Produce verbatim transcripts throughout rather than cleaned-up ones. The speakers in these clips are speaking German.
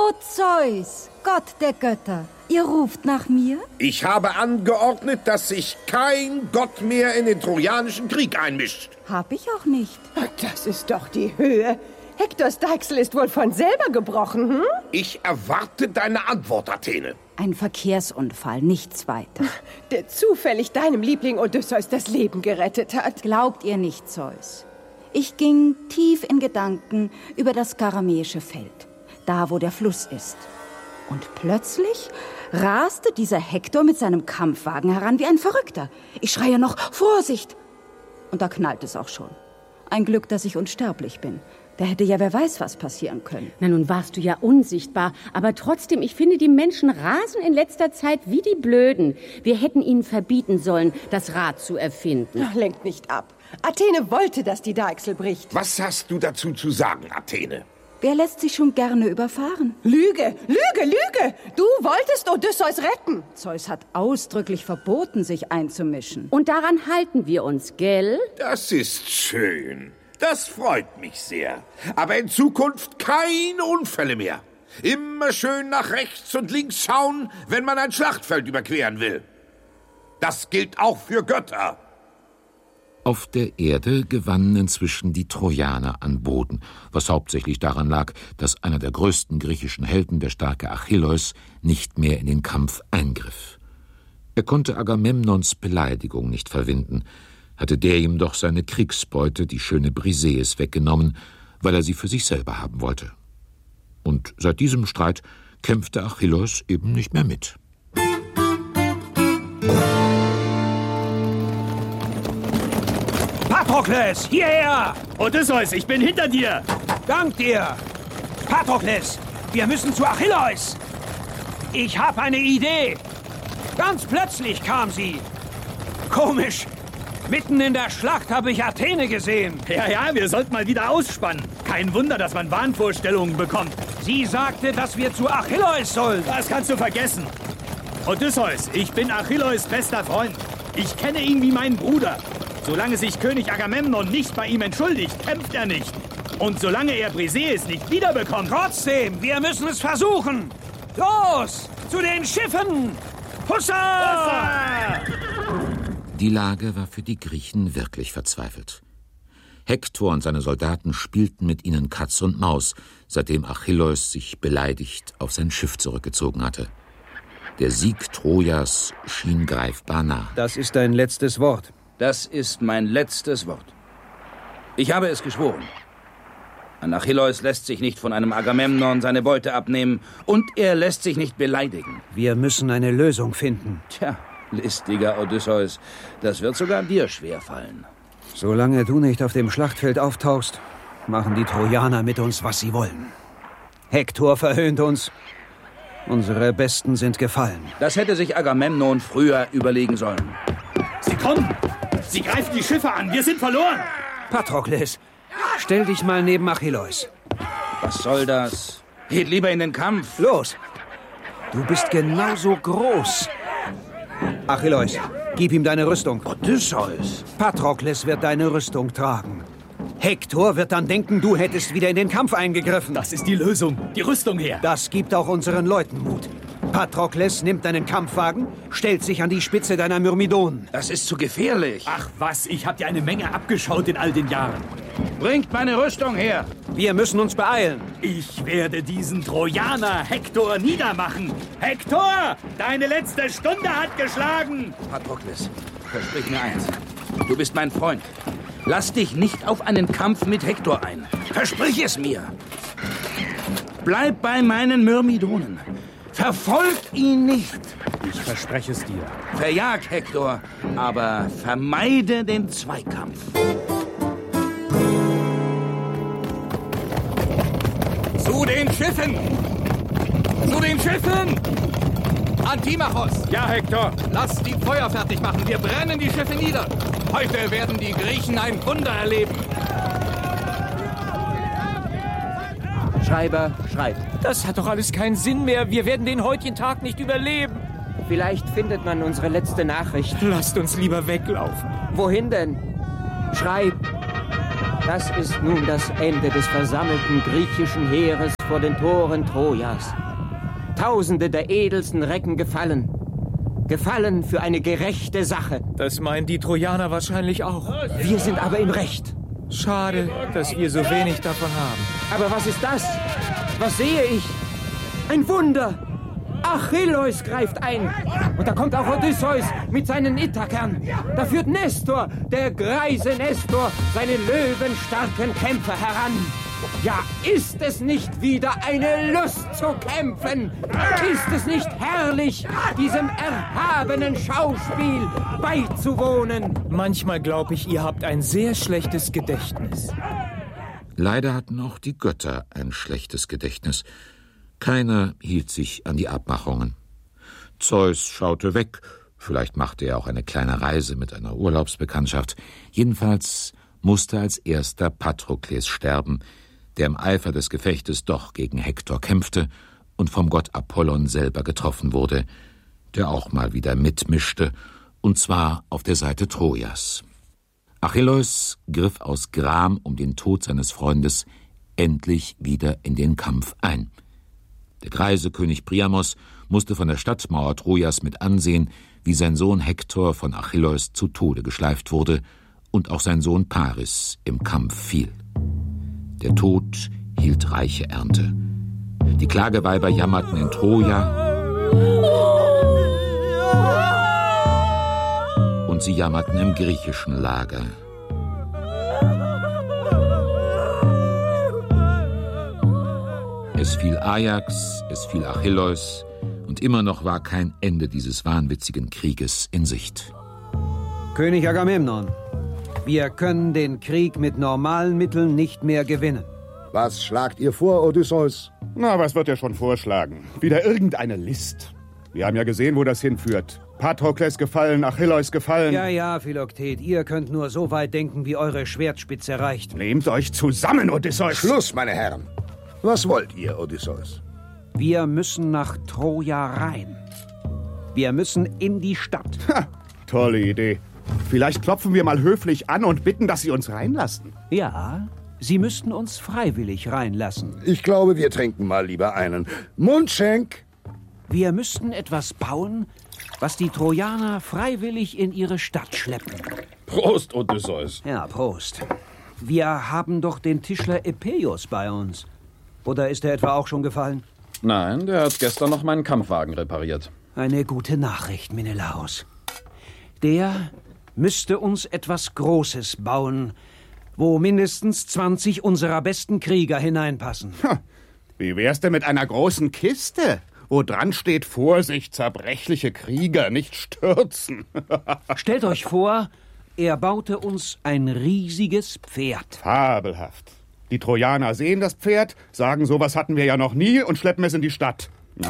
O Zeus, Gott der Götter, ihr ruft nach mir? Ich habe angeordnet, dass sich kein Gott mehr in den Trojanischen Krieg einmischt. Hab ich auch nicht. Das ist doch die Höhe. Hektors Deichsel ist wohl von selber gebrochen, hm? Ich erwarte deine Antwort, Athene. Ein Verkehrsunfall, nichts weiter. Der zufällig deinem Liebling Odysseus das Leben gerettet hat. Glaubt ihr nicht, Zeus? Ich ging tief in Gedanken über das Garamäische Feld, da wo der Fluss ist. Und plötzlich raste dieser Hektor mit seinem Kampfwagen heran wie ein Verrückter. Ich schreie noch, Vorsicht! Und da knallt es auch schon. Ein Glück, dass ich unsterblich bin. Da hätte ja wer weiß, was passieren können. Na, nun warst du ja unsichtbar. Aber trotzdem, ich finde, die Menschen rasen in letzter Zeit wie die Blöden. Wir hätten ihnen verbieten sollen, das Rad zu erfinden. Ach, lenkt nicht ab. Athene wollte, dass die Deichsel bricht. Was hast du dazu zu sagen, Athene? Wer lässt sich schon gerne überfahren? Lüge, Lüge, Lüge! Du wolltest Odysseus retten. Zeus hat ausdrücklich verboten, sich einzumischen. Und daran halten wir uns, gell? Das ist schön. Das freut mich sehr. Aber in Zukunft keine Unfälle mehr. Immer schön nach rechts und links schauen, wenn man ein Schlachtfeld überqueren will. Das gilt auch für Götter. Auf der Erde gewannen inzwischen die Trojaner an Boden, was hauptsächlich daran lag, dass einer der größten griechischen Helden, der starke Achilleus, nicht mehr in den Kampf eingriff. Er konnte Agamemnons Beleidigung nicht verwinden, hatte der ihm doch seine Kriegsbeute, die schöne Briseis, weggenommen, weil er sie für sich selber haben wollte. Und seit diesem Streit kämpfte Achilleus eben nicht mehr mit. Patrokles, hierher! Odysseus, ich bin hinter dir! Dank dir! Patrokles, wir müssen zu Achilleus! Ich habe eine Idee! Ganz plötzlich kam sie! Komisch! Mitten in der Schlacht habe ich Athene gesehen. Ja, ja, wir sollten mal wieder ausspannen. Kein Wunder, dass man Wahnvorstellungen bekommt. Sie sagte, dass wir zu Achilleus sollen. Das kannst du vergessen. Odysseus, ich bin Achilleus bester Freund. Ich kenne ihn wie meinen Bruder. Solange sich König Agamemnon nicht bei ihm entschuldigt, kämpft er nicht. Und solange er Briseis nicht wiederbekommt... Trotzdem, wir müssen es versuchen. Los, zu den Schiffen! Hussa! Hussa! Die Lage war für die Griechen wirklich verzweifelt. Hektor und seine Soldaten spielten mit ihnen Katz und Maus, seitdem Achilleus sich beleidigt auf sein Schiff zurückgezogen hatte. Der Sieg Trojas schien greifbar nah. Das ist dein letztes Wort. Das ist mein letztes Wort. Ich habe es geschworen. Ein Achilleus lässt sich nicht von einem Agamemnon seine Beute abnehmen und er lässt sich nicht beleidigen. Wir müssen eine Lösung finden. Tja, listiger Odysseus, das wird sogar dir schwerfallen. Solange du nicht auf dem Schlachtfeld auftauchst, machen die Trojaner mit uns, was sie wollen. Hektor verhöhnt uns. Unsere Besten sind gefallen. Das hätte sich Agamemnon früher überlegen sollen. Sie kommen! Sie greifen die Schiffe an! Wir sind verloren! Patrokles, stell dich mal neben Achilleus. Was soll das? Geht lieber in den Kampf. Los! Du bist genauso groß. Achilleus, gib ihm deine Rüstung. Odysseus! Patrokles wird deine Rüstung tragen. Hektor wird dann denken, du hättest wieder in den Kampf eingegriffen. Das ist die Lösung. Die Rüstung her. Das gibt auch unseren Leuten Mut. Patrokles nimmt deinen Kampfwagen, stellt sich an die Spitze deiner Myrmidonen. Das ist zu gefährlich. Ach was, ich hab dir eine Menge abgeschaut in all den Jahren. Bringt meine Rüstung her. Wir müssen uns beeilen. Ich werde diesen Trojaner Hektor niedermachen. Hektor, deine letzte Stunde hat geschlagen. Patrokles, versprich mir eins. Du bist mein Freund. Lass dich nicht auf einen Kampf mit Hektor ein. Versprich es mir. Bleib bei meinen Myrmidonen. Verfolg ihn nicht. Ich verspreche es dir. Verjag Hektor, aber vermeide den Zweikampf. Zu den Schiffen! Zu den Schiffen! Antimachos! Ja, Hektor. Lass die Feuer fertig machen. Wir brennen die Schiffe nieder. Heute werden die Griechen ein Wunder erleben. Schreiber, schreib. Das hat doch alles keinen Sinn mehr. Wir werden den heutigen Tag nicht überleben. Vielleicht findet man unsere letzte Nachricht. Lasst uns lieber weglaufen. Wohin denn? Schreib. Das ist nun das Ende des versammelten griechischen Heeres vor den Toren Trojas. Tausende der edelsten Recken gefallen. Gefallen für eine gerechte Sache. Das meinen die Trojaner wahrscheinlich auch. Wir sind aber im Recht. Schade, dass wir so wenig davon haben. Aber was ist das? Was sehe ich? Ein Wunder! Achilleus greift ein. Und da kommt auch Odysseus mit seinen Ithakern. Da führt Nestor, der greise Nestor, seine löwenstarken Kämpfer heran. Ja, ist es nicht wieder eine Lust zu kämpfen? Ist es nicht herrlich, diesem erhabenen Schauspiel beizuwohnen? Manchmal glaube ich, ihr habt ein sehr schlechtes Gedächtnis. Leider hatten auch die Götter ein schlechtes Gedächtnis. Keiner hielt sich an die Abmachungen. Zeus schaute weg, vielleicht machte er auch eine kleine Reise mit einer Urlaubsbekanntschaft. Jedenfalls musste als erster Patrokles sterben, der im Eifer des Gefechtes doch gegen Hektor kämpfte und vom Gott Apollon selber getroffen wurde, der auch mal wieder mitmischte, und zwar auf der Seite Trojas. Achilleus griff aus Gram um den Tod seines Freundes endlich wieder in den Kampf ein. Der greise König Priamos musste von der Stadtmauer Trojas mit ansehen, wie sein Sohn Hektor von Achilleus zu Tode geschleift wurde und auch sein Sohn Paris im Kampf fiel. Der Tod hielt reiche Ernte. Die Klageweiber jammerten in Troja und sie jammerten im griechischen Lager. Es fiel Ajax, es fiel Achilleus, und immer noch war kein Ende dieses wahnwitzigen Krieges in Sicht. König Agamemnon, wir können den Krieg mit normalen Mitteln nicht mehr gewinnen. Was schlagt ihr vor, Odysseus? Na, was wird er schon vorschlagen? Wieder irgendeine List. Wir haben ja gesehen, wo das hinführt. Patrokles gefallen, Achilleus gefallen. Ja, ja, Philoktet, ihr könnt nur so weit denken, wie eure Schwertspitze reicht. Nehmt euch zusammen, Odysseus! Schluss, meine Herren! Was wollt ihr, Odysseus? Wir müssen nach Troja rein. Wir müssen in die Stadt. Ha, tolle Idee. Vielleicht klopfen wir mal höflich an und bitten, dass sie uns reinlassen. Ja, sie müssten uns freiwillig reinlassen. Ich glaube, wir trinken mal lieber einen Mundschenk. Wir müssten etwas bauen, was die Trojaner freiwillig in ihre Stadt schleppen. Prost, Odysseus. Ja, Prost. Wir haben doch den Tischler Epeios bei uns. Oder ist er etwa auch schon gefallen? Nein, der hat gestern noch meinen Kampfwagen repariert. Eine gute Nachricht, Menelaos. Der müsste uns etwas Großes bauen, wo mindestens zwanzig unserer besten Krieger hineinpassen. Ha, wie wär's denn mit einer großen Kiste, wo dran steht, Vorsicht, zerbrechliche Krieger, nicht stürzen? Stellt euch vor, er baute uns ein riesiges Pferd. Fabelhaft. Die Trojaner sehen das Pferd, sagen, sowas hatten wir ja noch nie und schleppen es in die Stadt. Ja.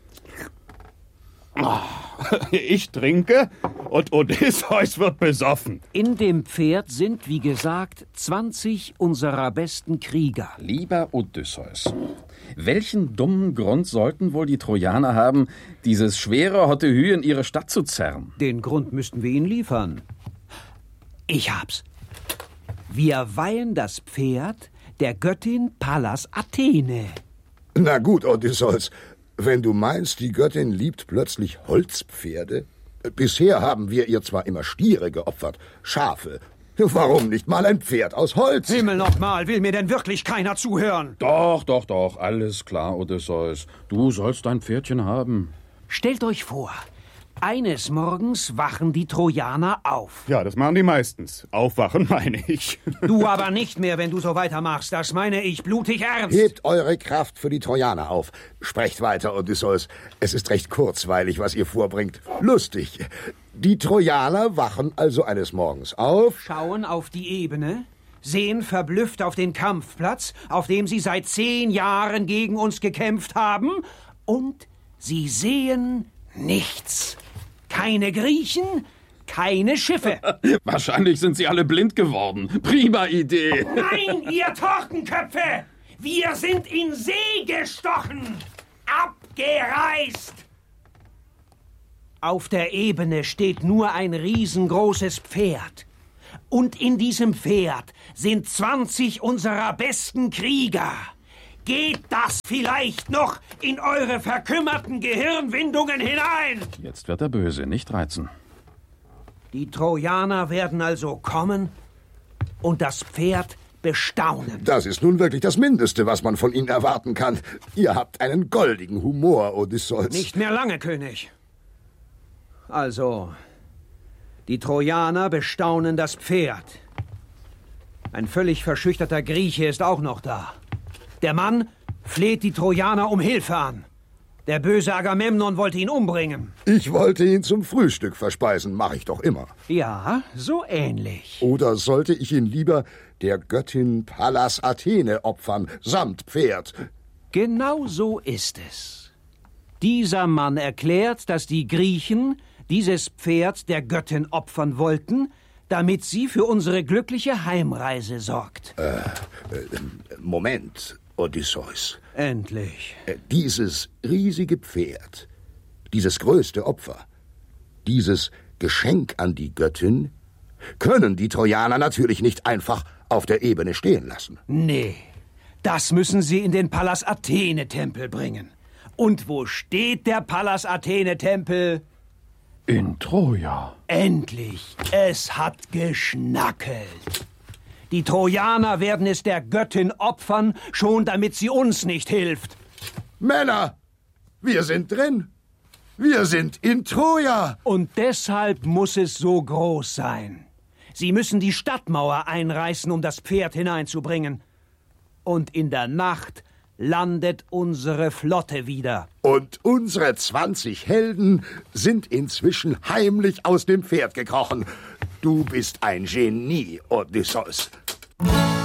Oh, ich trinke und Odysseus wird besoffen. In dem Pferd sind, wie gesagt, zwanzig unserer besten Krieger. Lieber Odysseus, welchen dummen Grund sollten wohl die Trojaner haben, dieses schwere Hottehü in ihre Stadt zu zerren? Den Grund müssten wir ihnen liefern. Ich hab's. Wir weihen das Pferd der Göttin Pallas Athene. Na gut, Odysseus, wenn du meinst, die Göttin liebt plötzlich Holzpferde. Bisher haben wir ihr zwar immer Stiere geopfert, Schafe. Warum nicht mal ein Pferd aus Holz? Himmel nochmal, will mir denn wirklich keiner zuhören? Doch, doch, doch, alles klar, Odysseus. Du sollst dein Pferdchen haben. Stellt euch vor, eines Morgens wachen die Trojaner auf. Ja, das machen die meistens. Aufwachen meine ich. Du aber nicht mehr, wenn du so weitermachst. Das meine ich blutig ernst. Hebt eure Kraft für die Trojaner auf. Sprecht weiter, Odysseus. Es ist recht kurzweilig, was ihr vorbringt. Lustig. Die Trojaner wachen also eines Morgens auf, schauen auf die Ebene, sehen verblüfft auf den Kampfplatz, auf dem sie seit zehn Jahren gegen uns gekämpft haben, und sie sehen nichts. Keine Griechen, keine Schiffe. Wahrscheinlich sind sie alle blind geworden. Prima Idee. Nein, ihr Tortenköpfe! Wir sind in See gestochen! Abgereist! Auf der Ebene steht nur ein riesengroßes Pferd. Und in diesem Pferd sind zwanzig unserer besten Krieger. Geht das vielleicht noch in eure verkümmerten Gehirnwindungen hinein? Jetzt wird er böse, nicht reizen. Die Trojaner werden also kommen und das Pferd bestaunen. Das ist nun wirklich das Mindeste, was man von Ihnen erwarten kann. Ihr habt einen goldigen Humor, Odysseus. Nicht mehr lange, König. Also, die Trojaner bestaunen das Pferd. Ein völlig verschüchterter Grieche ist auch noch da. Der Mann fleht die Trojaner um Hilfe an. Der böse Agamemnon wollte ihn umbringen. Ich wollte ihn zum Frühstück verspeisen, mache ich doch immer. Ja, so ähnlich. Oder sollte ich ihn lieber der Göttin Pallas Athene opfern, samt Pferd? Genau so ist es. Dieser Mann erklärt, dass die Griechen dieses Pferd der Göttin opfern wollten, damit sie für unsere glückliche Heimreise sorgt. Äh, äh Moment, Odysseus. Endlich. Dieses riesige Pferd, dieses größte Opfer, dieses Geschenk an die Göttin, können die Trojaner natürlich nicht einfach auf der Ebene stehen lassen. Nee, das müssen sie in den Pallas Athene-Tempel bringen. Und wo steht der Pallas Athene-Tempel? In Troja. Endlich, es hat geschnackelt. Die Trojaner werden es der Göttin opfern, schon damit sie uns nicht hilft. Männer, wir sind drin. Wir sind in Troja. Und deshalb muss es so groß sein. Sie müssen die Stadtmauer einreißen, um das Pferd hineinzubringen. Und in der Nacht landet unsere Flotte wieder. Und unsere zwanzig Helden sind inzwischen heimlich aus dem Pferd gekrochen. Du bist ein Genie, Odysseus.